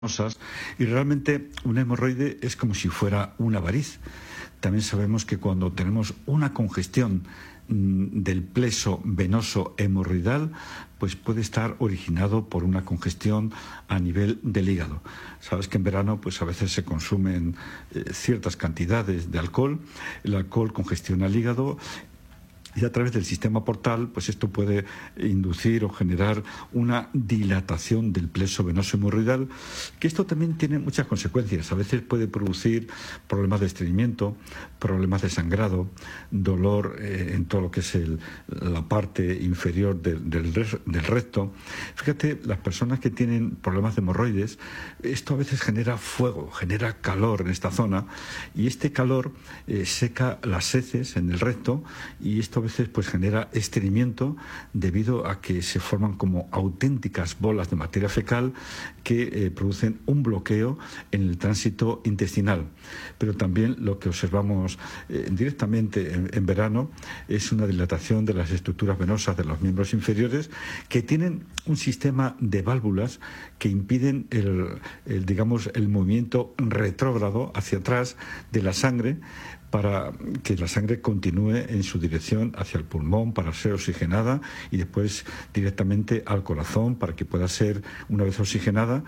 y realmente una hemorroide es como si fuera una variz. También sabemos que cuando tenemos una congestión del plexo venoso hemorroidal, pues puede estar originado por una congestión a nivel del hígado. Sabes que en verano pues a veces se consumen ciertas cantidades de alcohol, el alcohol congestiona el hígado y a través del sistema portal, pues esto puede inducir o generar una dilatación del plexo venoso hemorroidal, que esto también tiene muchas consecuencias. A veces puede producir problemas de estreñimiento, problemas de sangrado, dolor en todo lo que es la parte inferior del recto. Fíjate, las personas que tienen problemas de hemorroides, esto a veces genera fuego, genera calor en esta zona, y este calor seca las heces en el recto, y esto a veces pues genera estreñimiento debido a que se forman como auténticas bolas de materia fecal que producen un bloqueo en el tránsito intestinal. Pero también lo que observamos directamente en verano es una dilatación de las estructuras venosas de los miembros inferiores, que tienen un sistema de válvulas que impiden el movimiento retrógrado hacia atrás de la sangre, para que la sangre continúe en su dirección hacia el pulmón para ser oxigenada y después directamente al corazón para que pueda ser, una vez oxigenada,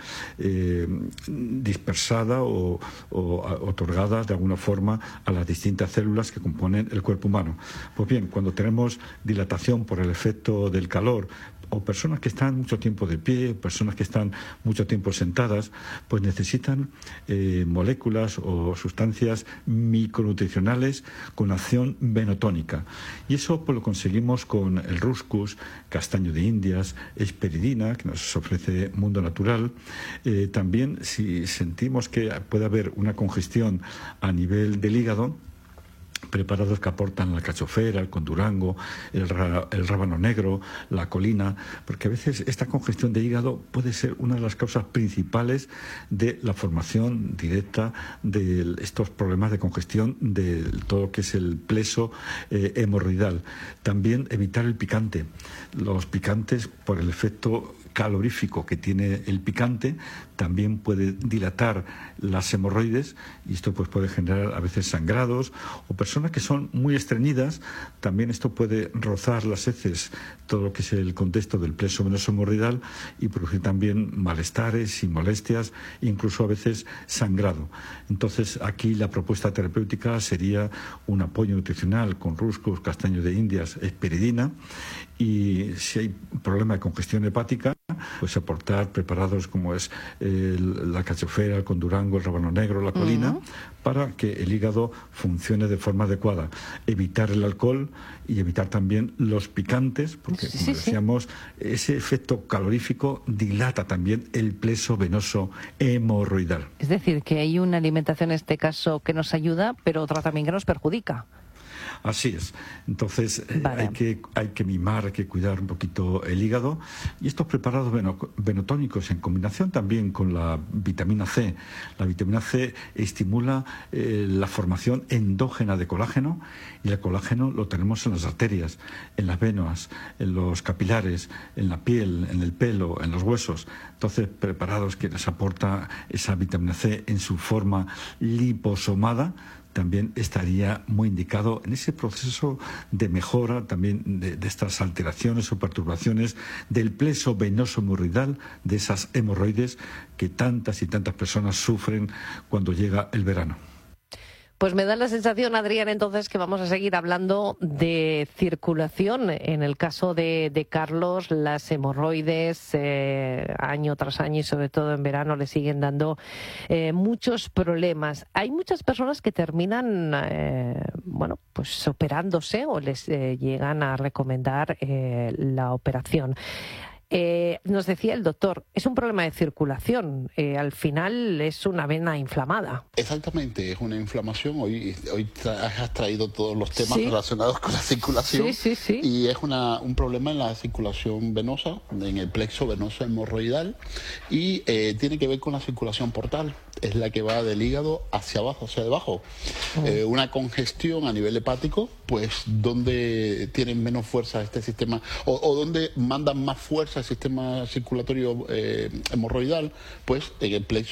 dispersada o otorgada de alguna forma a las distintas células que componen el cuerpo humano. Pues bien, cuando tenemos dilatación por el efecto del calor, o personas que están mucho tiempo de pie, personas que están mucho tiempo sentadas, pues necesitan moléculas o sustancias micronutricionales con acción venotónica. Y eso pues lo conseguimos con el Ruscus, castaño de Indias, hesperidina, que nos ofrece Mundo Natural. También, si sentimos que puede haber una congestión a nivel del hígado, preparados que aportan la cachofera, el condurango, el rábano negro, la colina, porque a veces esta congestión de hígado puede ser una de las causas principales de la formación directa de estos problemas de congestión de todo lo que es el plexo hemorroidal. También evitar el picante. Los picantes, por el efecto calorífico que tiene el picante, también puede dilatar las hemorroides, y esto pues puede generar a veces sangrados, o personas que son muy estreñidas, también esto puede rozar las heces, todo lo que es el contexto del plexo venoso hemorroidal, y producir también malestares y molestias, incluso a veces sangrado. Entonces aquí la propuesta terapéutica sería un apoyo nutricional con Ruscus, castaño de Indias, hesperidina, y si hay problema de congestión hepática, pues aportar preparados como es la cachofera, el condurango, el rábano negro, la colina, para que el hígado funcione de forma adecuada. Evitar el alcohol y evitar también los picantes, porque como decíamos, ese efecto calorífico dilata también el plexo venoso hemorroidal. Es decir, que hay una alimentación en este caso que nos ayuda, pero otra también que nos perjudica. Así es. Entonces hay que mimar, hay que cuidar un poquito el hígado, y estos preparados venotónicos en combinación también con la vitamina C. La vitamina C estimula la formación endógena de colágeno, y el colágeno lo tenemos en las arterias, en las venas, en los capilares, en la piel, en el pelo, en los huesos. Entonces, preparados que les aporta esa vitamina C en su forma liposomada, también estaría muy indicado en ese proceso de mejora también de estas alteraciones o perturbaciones del plexo venoso hemorroidal, de esas hemorroides que tantas y tantas personas sufren cuando llega el verano. Pues me da la sensación, Adrián, entonces, que vamos a seguir hablando de circulación. En el caso de Carlos, las hemorroides año tras año, y sobre todo en verano, le siguen dando muchos problemas. Hay muchas personas que terminan pues operándose, o les llegan a recomendar la operación. Nos decía el doctor, es un problema de circulación, al final es una vena inflamada. Exactamente, es una inflamación. Hoy has traído todos los temas relacionados con la circulación. Sí. Y es un problema en la circulación venosa, en el plexo venoso hemorroidal, y tiene que ver con la circulación portal. Es la que va del hígado hacia abajo, hacia debajo. Una congestión a nivel hepático, pues donde tienen menos fuerza este sistema, o donde mandan más fuerza sistema circulatorio hemorroidal, pues en el plexo